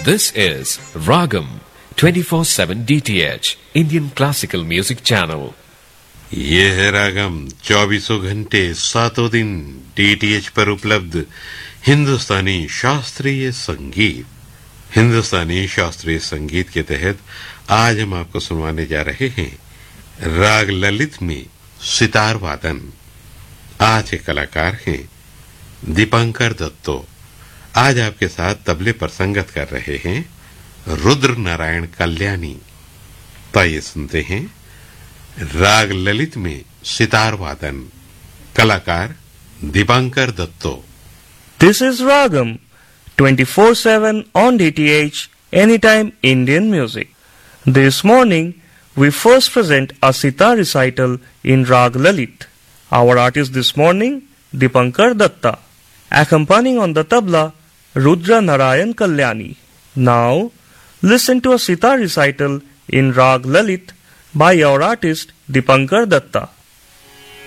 This is Ragam 24/7 DTH Indian Classical Music Channel. ये है रागम 24 घंटे 7 दिन DTH पर उपलब्ध हिंदुस्तानी शास्त्रीय संगीत। हिंदुस्तानी शास्त्रीय संगीत के तहत आज हम आपको सुनवाने जा रहे हैं राग ललित में सितार वादन। आज के कलाकार हैं दीपांकर दत्तो। आज आपके साथ तबले पर संगत कर रहे हैं रुद्र नारायण कल्याणी। तो आइए सुनते हैं राग ललित में सितार वादन। कलाकार दीपांकर दत्तो। This is Ragam 24/7 on DTH Anytime Indian Music. This morning we first present a sitar recital in Rag Lalit. Our artist this morning Deepankar Datta. Accompanying on the tabla Rudra Narayan Kalyani. Now listen to a sitar recital in Rag Lalit by our artist Deepankar Datta.